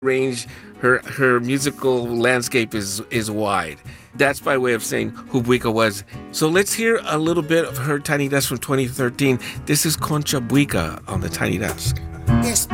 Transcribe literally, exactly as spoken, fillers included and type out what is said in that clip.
range, her her musical landscape is is wide. That's by way of saying who Buica was. So let's hear a little bit of her Tiny Desk from twenty thirteen. This is Concha Buica on the Tiny Desk.